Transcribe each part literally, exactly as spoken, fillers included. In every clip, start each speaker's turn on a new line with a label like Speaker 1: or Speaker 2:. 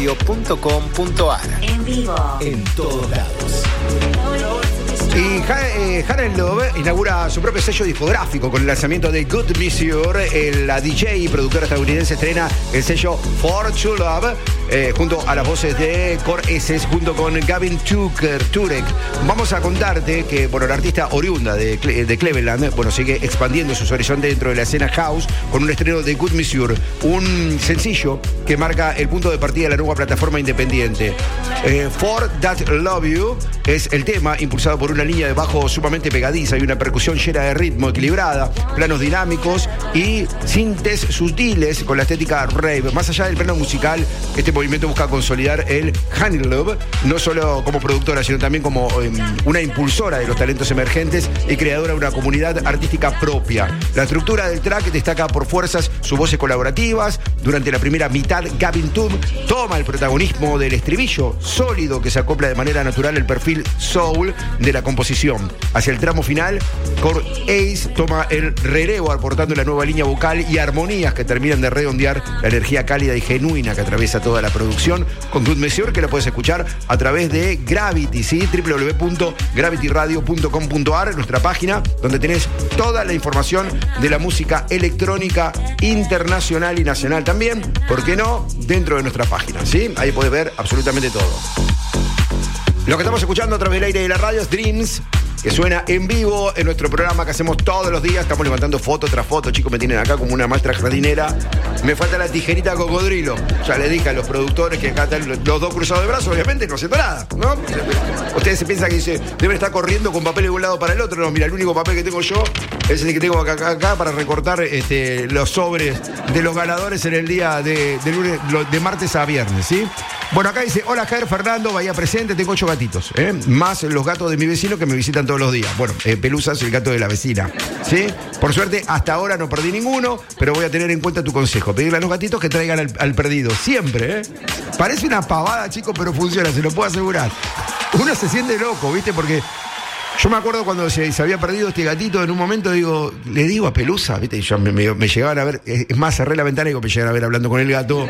Speaker 1: punto com punto ar.
Speaker 2: En vivo.
Speaker 1: En todos lados.
Speaker 3: Y Hanel Love inaugura su propio sello discográfico con el lanzamiento de Good Monsieur. La D J y productora estadounidense estrena el sello For True Love eh, junto a las voces de Core S junto con Gavin Tucker, Turek. Vamos a contarte que bueno, la artista oriunda de, Cle- de Cleveland bueno, sigue expandiendo sus horizontes dentro de la escena house con un estreno de Good Monsieur, un sencillo que marca el punto de partida de la nueva plataforma independiente. eh, For That Love You es el tema impulsado por una línea de bajo sumamente pegadiza y una percusión llena de ritmo, equilibrada, planos dinámicos y sintes sutiles con la estética rave. Más allá del plano musical, este movimiento busca consolidar el Hanel Love, no solo como productora, sino también como eh, una impulsora de los talentos emergentes y creadora de una comunidad artística propia. La estructura del track destaca por fuerzas sus voces colaborativas. Durante la primera mitad, Gavin Tum toma el protagonismo del estribillo sólido que se acopla de manera natural al perfil soul de la composición. Hacia el tramo final, Core Ace toma el relevo aportando la nueva línea vocal y armonías que terminan de redondear la energía cálida y genuina que atraviesa toda la producción con Good Monsieur, que la puedes escuchar a través de Gravity, ¿sí? doble u doble u doble u punto gravity radio punto com punto ar, nuestra página donde tenés toda la información de la música electrónica internacional y nacional también, ¿por qué no? Dentro de nuestra página, ¿sí? Ahí podés ver absolutamente todo. Lo que estamos escuchando a través del aire de la radio es Dreams, que suena en vivo en nuestro programa que hacemos todos los días. Estamos levantando foto tras foto, chicos, me tienen acá como una maestra jardinera. Me falta la tijerita cocodrilo. Ya le dije a los productores que acá están los dos cruzados de brazos, obviamente no siento nada, ¿no? Ustedes se piensan que dice, deben estar corriendo con papel de un lado para el otro. No, mira, el único papel que tengo yo es el que tengo acá, acá, acá para recortar este, los sobres de los ganadores en el día de, de, lunes, de martes a viernes, ¿sí? Bueno, acá dice, hola Jair, Fernando, Bahía presente, tengo ocho gatitos, ¿eh? Más los gatos de mi vecino que me visitan todos los días. Bueno, eh, Pelusa es el gato de la vecina, ¿sí? Por suerte, hasta ahora no perdí ninguno, pero voy a tener en cuenta tu consejo. Pedirle a los gatitos que traigan al, al perdido, siempre, ¿eh? Parece una pavada, chicos, pero funciona, se lo puedo asegurar. Uno se siente loco, ¿viste? Porque yo me acuerdo cuando se, se había perdido este gatito, en un momento digo, le digo a Pelusa, ¿viste? Y yo me, me, me llegaban a ver, es más, cerré la ventana y me llegaban a ver hablando con el gato.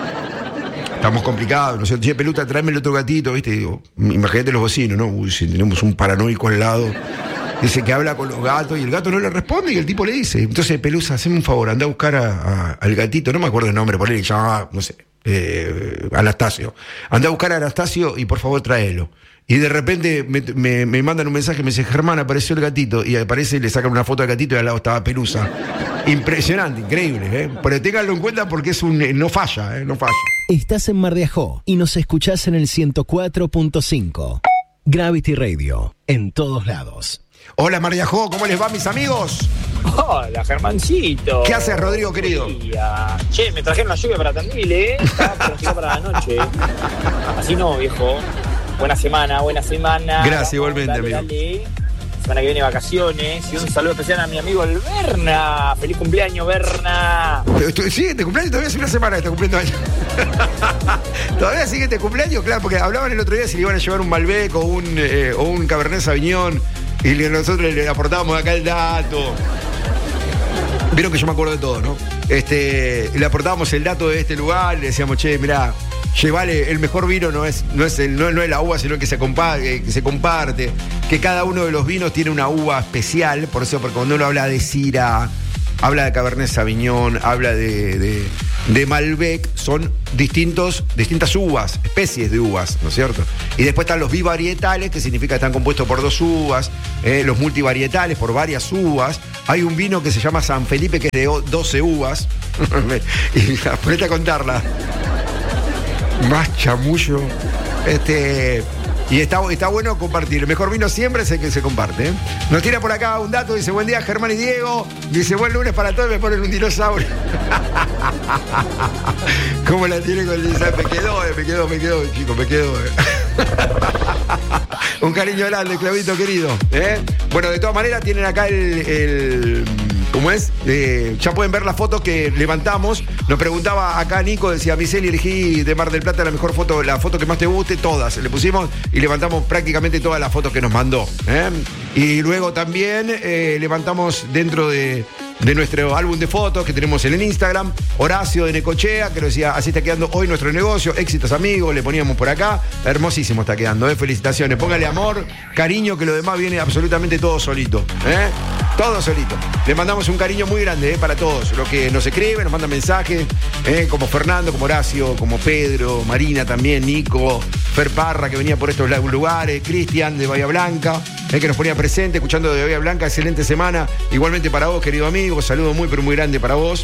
Speaker 3: Estamos complicados, ¿no sé, che, Peluta, tráeme el otro gatito, ¿viste? Y digo, imagínate los vecinos, ¿no? Uy, si tenemos un paranoico al lado, dice que habla con los gatos y el gato no le responde y el tipo le dice, entonces, Pelusa, haceme un favor, anda a buscar a, a, al gatito, no me acuerdo el nombre, por él, llamaba, no sé, eh, Anastasio. Anda a buscar a Anastasio y por favor tráelo. Y de repente me, me, me mandan un mensaje, me dice, Germán, apareció el gatito. Y aparece y le sacan una foto del gatito y al lado estaba Pelusa. Impresionante, increíble, ¿eh? Pero ténganlo en cuenta porque es un no falla, ¿eh? No falla.
Speaker 1: Estás en Mar de Ajó y nos escuchás en el ciento cuatro punto cinco. Gravity Radio, en todos lados.
Speaker 3: Hola, Mar de Ajó, ¿cómo les va, mis amigos?
Speaker 4: Hola, Germancito.
Speaker 3: ¿Qué haces, Rodrigo, querido?
Speaker 4: Che, me trajeron la lluvia para Tandil, ¿eh? Estaba planificado para la noche. Así no, viejo. Buena semana, buena semana.
Speaker 3: Gracias, igualmente,
Speaker 4: dale,
Speaker 3: amigo.
Speaker 4: Dale. Semana que viene vacaciones. Y un saludo especial a mi amigo el Berna. Feliz cumpleaños, Berna.
Speaker 3: Estoy, sí, te cumpleaños todavía hace una semana que está cumpliendo años. ¿Todavía sigue este cumpleaños? Claro, porque hablaban el otro día si le iban a llevar un Malbec o un, eh, o un Cabernet Sauvignon y nosotros le aportábamos acá el dato. Vieron que yo me acuerdo de todo, ¿no? Este, le aportábamos el dato de este lugar, le decíamos, che, mirá, llevale, el mejor vino no es, no es, el, no, no es la uva, sino que se, compa, que se comparte, que cada uno de los vinos tiene una uva especial, por eso, porque cuando uno habla de Syrah, habla de Cabernet Sauvignon, habla de, de, de Malbec, son distintos, distintas uvas, especies de uvas, ¿no es cierto? Y después están los bivarietales, que significa que están compuestos por dos uvas, eh, los multivarietales por varias uvas. Hay un vino que se llama San Felipe, que es de doce uvas. Y ponete a contarla. Más chamullo. Este... Y está, está bueno compartir. El mejor vino siempre es el que se comparte, ¿eh? Nos tira por acá un dato, dice, buen día, Germán y Diego. Dice, buen lunes para todos, me ponen un dinosaurio. ¿Cómo la tiene con el dinosaurio? Me quedó, eh, me quedó, me quedó, chicos, me quedó. Eh. Un cariño grande, Clavito querido, ¿eh? Bueno, de todas maneras tienen acá el... el ¿Cómo es? Eh, ya pueden ver las fotos que levantamos. Nos preguntaba acá Nico, decía, Miseli, elegí de Mar del Plata la mejor foto, la foto que más te guste, todas. Le pusimos y levantamos prácticamente todas las fotos que nos mandó, ¿eh? Y luego también eh, levantamos dentro de, de nuestro álbum de fotos que tenemos en el Instagram. Horacio de Necochea, que nos decía, así está quedando hoy nuestro negocio. Éxitos, amigos, le poníamos por acá. Hermosísimo está quedando, ¿eh? Felicitaciones. Póngale amor, cariño, que lo demás viene absolutamente todo solito, ¿eh? Todo solito. Le mandamos un cariño muy grande, ¿eh? Para todos los que nos escriben, nos mandan mensajes, ¿eh? Como Fernando, como Horacio, como Pedro, Marina también, Nico, Fer Parra, que venía por estos lugares, Cristian de Bahía Blanca, ¿eh? Que nos ponía presente, escuchando de Bahía Blanca. Excelente semana. Igualmente para vos, querido amigo. Saludo muy, pero muy grande para vos.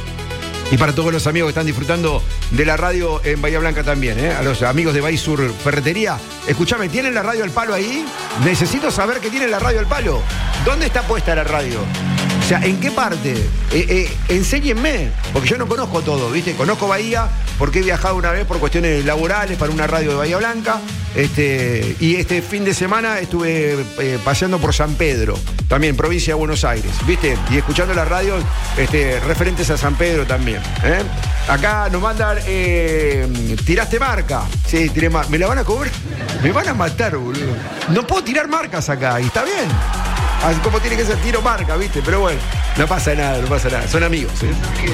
Speaker 3: Y para todos los amigos que están disfrutando de la radio en Bahía Blanca también, ¿eh? A los amigos de Bahía Sur Ferretería. Escúchame, ¿tienen la radio al palo ahí? Necesito saber que tienen la radio al palo. ¿Dónde está puesta la radio? O sea, ¿en qué parte? Eh, eh, enséñenme, porque yo no conozco todo, ¿viste? Conozco Bahía porque he viajado una vez por cuestiones laborales para una radio de Bahía Blanca. Este, y este fin de semana estuve eh, paseando por San Pedro, también provincia de Buenos Aires, ¿viste? Y escuchando las radios este, referentes a San Pedro también, ¿eh? Acá nos mandan, eh, tiraste marca. Sí, tiré marca. ¿Me la van a cobrar? Me van a matar, boludo. No puedo tirar marcas acá, y está bien. Así como tiene que ser tiro marca, ¿viste? Pero bueno, no pasa nada, no pasa nada. Son amigos, ¿eh?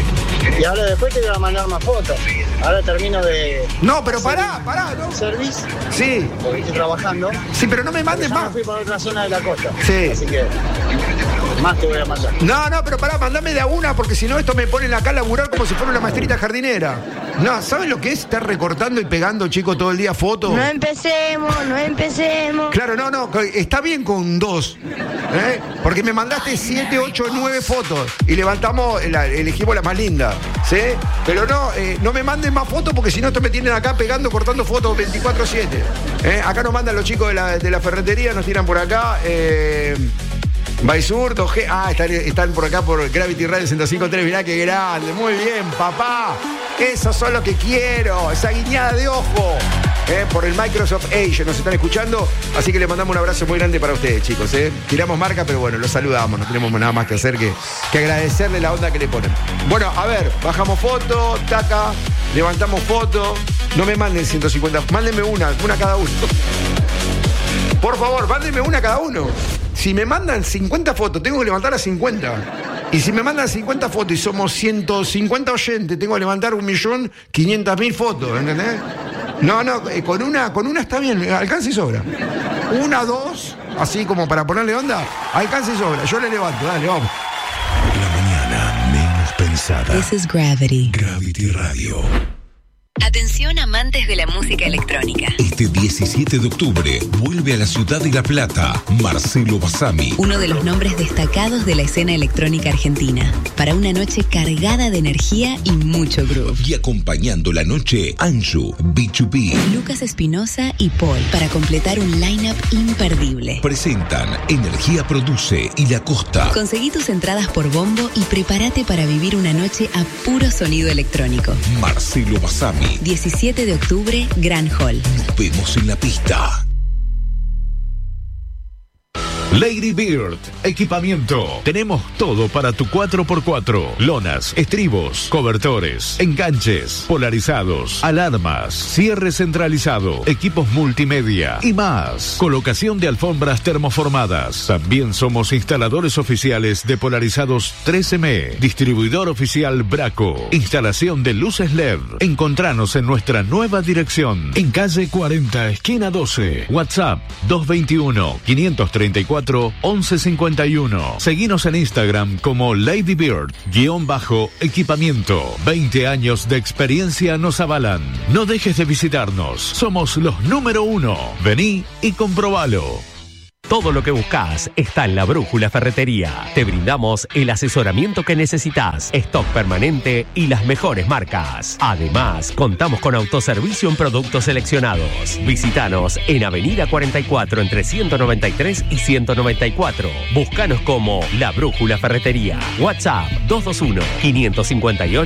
Speaker 2: Y ahora después te voy a mandar más fotos. Ahora termino de...
Speaker 3: No, pero pará, pará, ¿no?
Speaker 2: Service.
Speaker 3: Sí.
Speaker 2: Porque estoy trabajando.
Speaker 3: Sí, pero no me mandes
Speaker 2: Porque ya
Speaker 3: más.
Speaker 2: me fui para otra zona de la costa.
Speaker 3: Sí.
Speaker 2: Así que... más te voy a mandar.
Speaker 3: No, no, pero pará, mandame de a una, porque si no esto me ponen acá a laburar como si fuera una maestrita jardinera. No, ¿saben lo que es estar recortando y pegando, chicos, todo el día fotos?
Speaker 5: No empecemos, no empecemos.
Speaker 3: Claro, no, no, está bien con dos, ¿eh? Porque me mandaste siete, ocho, nueve fotos y levantamos, la, elegimos la más linda, ¿sí? Pero no, eh, no me manden más fotos porque si no esto me tienen acá pegando, cortando fotos veinticuatro siete. ¿eh? Acá nos mandan los chicos de la, de la ferretería, nos tiran por acá. Eh, Baisur, dos G. Ah, están, están por acá por Gravity Radio ciento cinco punto tres. Mirá qué grande. Muy bien, papá. Esos son los que quiero. Esa guiñada de ojo. Eh, por el Microsoft Edge nos están escuchando. Así que les mandamos un abrazo muy grande para ustedes, chicos. Eh. Tiramos marca, pero bueno, los saludamos. No tenemos nada más que hacer que, que agradecerle la onda que le ponen. Bueno, a ver, bajamos foto, taca, levantamos foto. No me manden ciento cincuenta. Mándenme una, una cada uno. Por favor, mándenme una cada uno. Si me mandan cincuenta fotos, tengo que levantar a cincuenta. Y si me mandan cincuenta fotos y somos ciento cincuenta oyentes, tengo que levantar un millón quinientas mil fotos, ¿entendés? No, no, eh, con una, con una está bien, alcanza y sobra. Una, dos, así como para ponerle onda, alcanza y sobra. Yo le levanto, dale, vamos.
Speaker 1: La mañana menos pensada.
Speaker 6: This is Gravity.
Speaker 1: Gravity Radio.
Speaker 6: Atención amantes de la música electrónica.
Speaker 1: Este diecisiete de octubre vuelve a la ciudad de La Plata Marcelo Bassami,
Speaker 6: uno de los nombres destacados de la escena electrónica argentina, para una noche cargada de energía y mucho groove.
Speaker 1: Y acompañando la noche, Anju, B dos B,
Speaker 6: Lucas Espinosa y Paul, para completar un line-up imperdible.
Speaker 1: presentan Energía Produce y La Costa.
Speaker 6: Conseguí tus entradas por Bombo y prepárate para vivir una noche a puro sonido electrónico.
Speaker 1: Marcelo Bassami.
Speaker 6: diecisiete de octubre, Gran Hall.
Speaker 1: Nos vemos en la pista. Lady Bird, equipamiento. Tenemos todo para tu cuatro por cuatro. Lonas, estribos, cobertores, enganches, polarizados, alarmas, cierre centralizado, equipos multimedia y más. Colocación de alfombras termoformadas. También somos instaladores oficiales de polarizados tres eme. Distribuidor oficial Braco. Instalación de luces L E D. Encontranos en nuestra nueva dirección. En calle cuarenta, esquina doce. WhatsApp dos veintiuno, quinientos treinta y cuatro, once cincuenta y uno. Seguinos en Instagram como Lady Bird, guión bajo, equipamiento. veinte años de experiencia nos avalan. No dejes de visitarnos. Somos los número uno. Vení y comprobalo.
Speaker 7: Todo lo que buscas está en La Brújula Ferretería. Te brindamos el asesoramiento que necesitas, stock permanente y las mejores marcas. Además, contamos con autoservicio en productos seleccionados. Visítanos en Avenida cuarenta y cuatro entre ciento noventa y tres y ciento noventa y cuatro. Búscanos como La Brújula Ferretería. WhatsApp dos dos uno, quinientos cincuenta y ocho